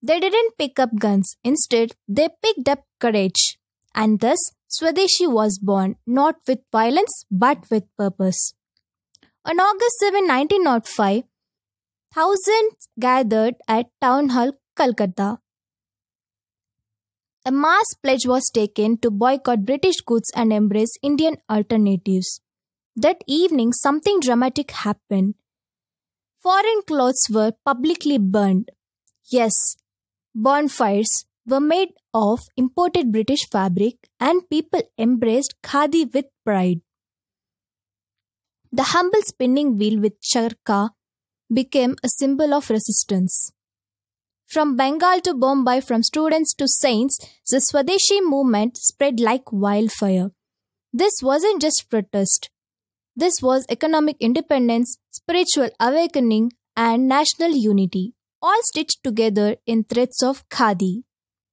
They didn't pick up guns, instead, they picked up courage. And thus, Swadeshi was born not with violence but with purpose. On August 7, 1905, thousands gathered at Town Hall, Calcutta. A mass pledge was taken to boycott British goods and embrace Indian alternatives. That evening, something dramatic happened. Foreign clothes were publicly burned. Yes, bonfires were made of imported British fabric, and people embraced khadi with pride. The humble spinning wheel with charkha became a symbol of resistance. From Bengal to Bombay, from students to saints, the Swadeshi movement spread like wildfire. This wasn't just protest. This was economic independence, spiritual awakening, and national unity, all stitched together in threads of khadi.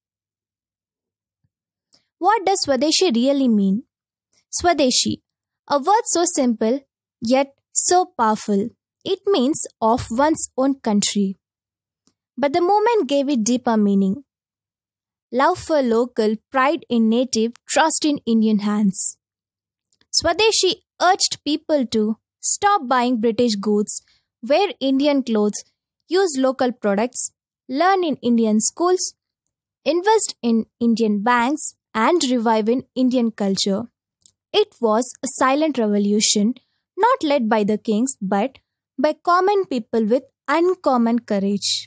What does Swadeshi really mean? Swadeshi, a word so simple yet so powerful. It means of one's own country. But the movement gave it deeper meaning. Love for local, pride in native, trust in Indian hands. Swadeshi urged people to stop buying British goods, wear Indian clothes, use local products, learn in Indian schools, invest in Indian banks, and revive in Indian culture. It was a silent revolution, not led by the kings but by common people with uncommon courage.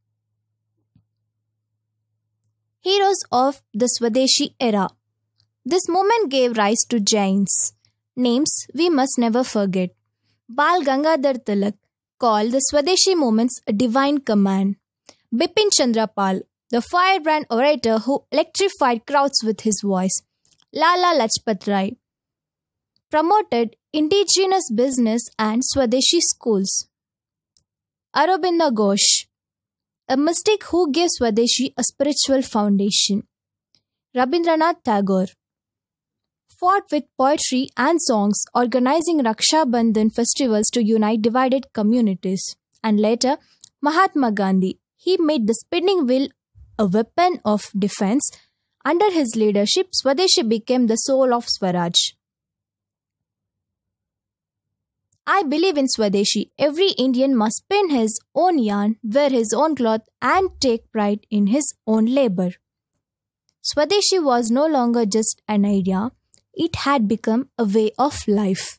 Heroes of the Swadeshi era. This movement gave rise to Jains, names we must never forget. Bal Gangadhar Tilak called the Swadeshi movements a divine command. Bipin Chandra Pal, the firebrand orator who electrified crowds with his voice. Lala Lajpat Rai promoted indigenous business and Swadeshi schools. Aurobindo Ghosh, a mystic who gave Swadeshi a spiritual foundation. Rabindranath Tagore fought with poetry and songs, organizing Raksha Bandhan festivals to unite divided communities. And later, Mahatma Gandhi. He made the spinning wheel a weapon of defense. Under his leadership, Swadeshi became the soul of Swaraj. I believe in Swadeshi. Every Indian must spin his own yarn, wear his own cloth, and take pride in his own labor. Swadeshi was no longer just an idea, it had become a way of life.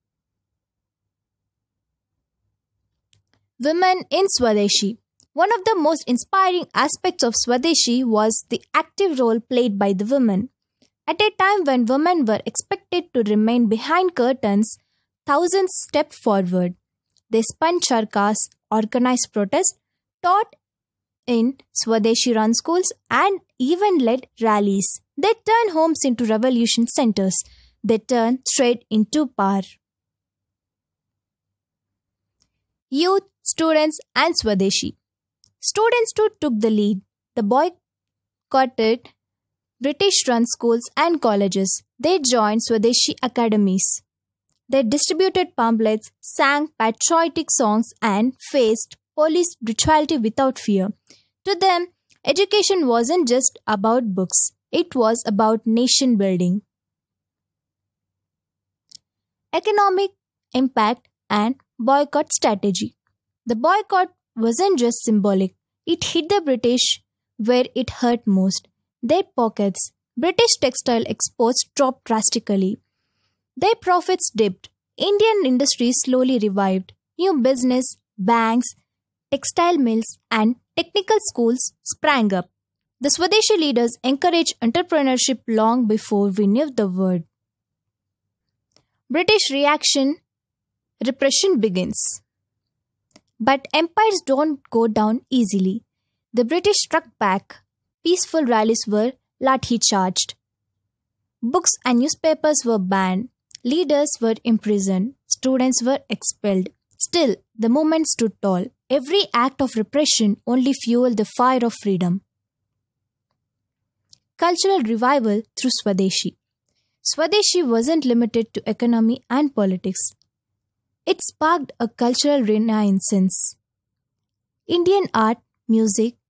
Women in Swadeshi. One of the most inspiring aspects of Swadeshi was the active role played by the women. At a time when women were expected to remain behind curtains, thousands stepped forward. They spun charkas, organized protests, taught in Swadeshi-run schools, and even led rallies. They turned homes into revolution centers. They turned thread into power. Youth, students, and Swadeshi. Students too took the lead. They boycotted British-run schools and colleges. They joined Swadeshi academies. They distributed pamphlets, sang patriotic songs, and faced police brutality without fear. To them, education wasn't just about books, it was about nation building. Economic impact and boycott strategy. The boycott wasn't just symbolic, it hit the British where it hurt most. Their pockets. British textile exports dropped drastically. Their profits dipped. Indian industry slowly revived. New business, banks, textile mills, and technical schools sprang up. The Swadeshi leaders encouraged entrepreneurship long before we knew the word. British reaction, repression begins. But empires don't go down easily. The British struck back. Peaceful rallies were lathi charged. Books and newspapers were banned. Leaders were imprisoned. Students were expelled. Still, the movement stood tall. Every act of repression only fueled the fire of freedom. Cultural revival through Swadeshi. Swadeshi wasn't limited to economy and politics. It sparked a cultural renaissance. Indian art, music,